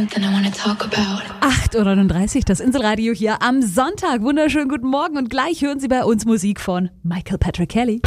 8:39 Uhr, das Inselradio hier am Sonntag. Wunderschönen guten Morgen und gleich hören Sie bei uns Musik von Michael Patrick Kelly.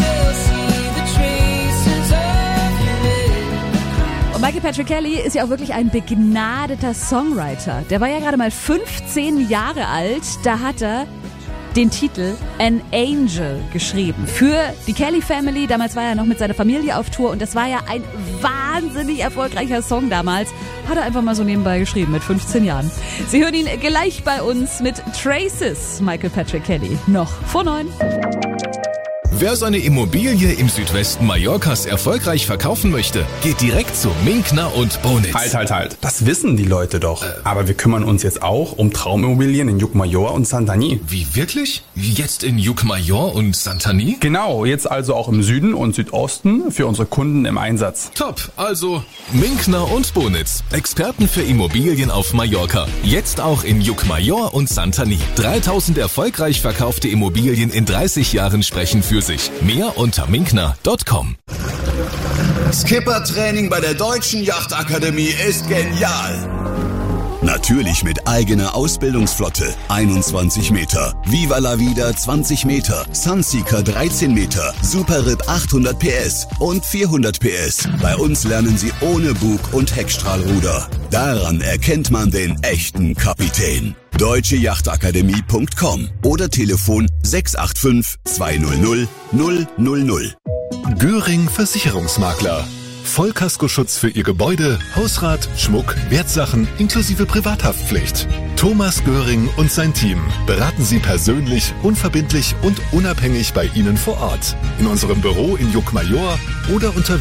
Und Michael Patrick Kelly ist ja auch wirklich ein begnadeter Songwriter. Der war ja gerade mal 15 Jahre alt, da hat er den Titel An Angel geschrieben für die Kelly Family. Damals war er noch mit seiner Familie auf Tour und das war ja ein wahnsinnig erfolgreicher Song damals. Hat er einfach mal so nebenbei geschrieben mit 15 Jahren. Sie hören ihn gleich bei uns mit Traces, Michael Patrick Kelly. Noch vor 9. Wer seine Immobilie im Südwesten Mallorcas erfolgreich verkaufen möchte, geht direkt zu Minkner und Bonitz. Halt. Das wissen die Leute doch. Aber wir kümmern uns jetzt auch um Traumimmobilien in Llucmajor und Santanyí. Wie, wirklich? Jetzt in Llucmajor und Santanyí? Genau, jetzt also auch im Süden und Südosten für unsere Kunden im Einsatz. Top, also Minkner und Bonitz. Experten für Immobilien auf Mallorca. Jetzt auch in Llucmajor und Santanyí. 3000 erfolgreich verkaufte Immobilien in 30 Jahren sprechen für sich. Mehr unter minkner.com. Skippertraining bei der Deutschen Yachtakademie ist genial. Natürlich mit eigener Ausbildungsflotte. 21 Meter, Viva la Vida 20 Meter, Sunseeker 13 Meter, Super Rip 800 PS und 400 PS. Bei uns lernen Sie ohne Bug- und Heckstrahlruder. Daran erkennt man den echten Kapitän. deutscheyachtakademie.com oder Telefon 685 200 000. Göring Versicherungsmakler. Vollkaskoschutz für Ihr Gebäude, Hausrat, Schmuck, Wertsachen inklusive Privathaftpflicht. Thomas Göring und sein Team beraten Sie persönlich, unverbindlich und unabhängig bei Ihnen vor Ort. In unserem Büro in Llucmajor oder unter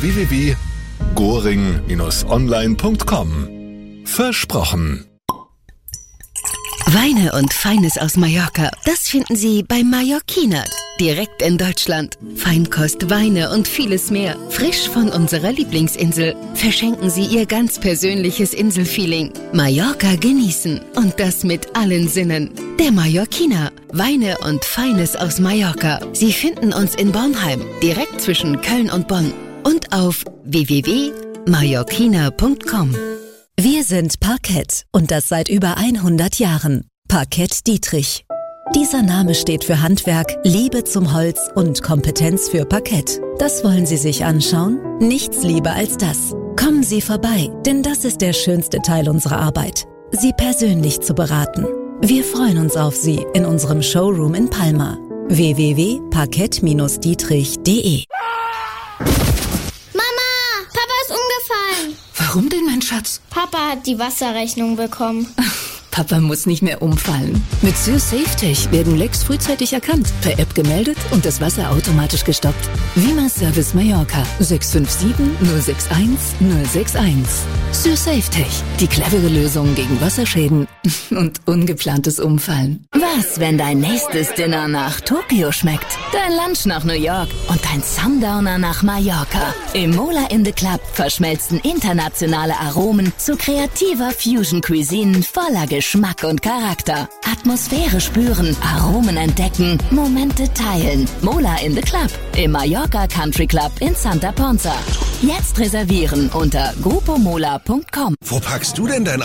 www.goring-online.com. Versprochen. Weine und Feines aus Mallorca, das finden Sie bei Mallorquina, direkt in Deutschland. Feinkost, Weine und vieles mehr, frisch von unserer Lieblingsinsel. Verschenken Sie Ihr ganz persönliches Inselfeeling. Mallorca genießen und das mit allen Sinnen. Der Mallorquina, Weine und Feines aus Mallorca. Sie finden uns in Bornheim, direkt zwischen Köln und Bonn und auf www.mallorquina.com. Wir sind Parkett und das seit über 100 Jahren. Parkett Dietrich. Dieser Name steht für Handwerk, Liebe zum Holz und Kompetenz für Parkett. Das wollen Sie sich anschauen? Nichts lieber als das. Kommen Sie vorbei, denn das ist der schönste Teil unserer Arbeit. Sie persönlich zu beraten. Wir freuen uns auf Sie in unserem Showroom in Palma. www.parkett-dietrich.de. Warum denn, mein Schatz? Papa hat die Wasserrechnung bekommen. Papa muss nicht mehr umfallen. Mit SürSafeTech werden Lecks frühzeitig erkannt, per App gemeldet und das Wasser automatisch gestoppt. Vima Service Mallorca 657 061 061. SürSafeTech, die clevere Lösung gegen Wasserschäden und ungeplantes Umfallen. Was, wenn dein nächstes Dinner nach Tokio schmeckt, dein Lunch nach New York und dein Sundowner nach Mallorca? Im Mola in the Club verschmelzen internationale Aromen zu kreativer Fusion Cuisine voller Geschmack und Charakter. Atmosphäre spüren, Aromen entdecken, Momente teilen. Mola in the Club im Mallorca Country Club in Santa Ponza. Jetzt reservieren unter grupomola.com. Wo packst du denn dein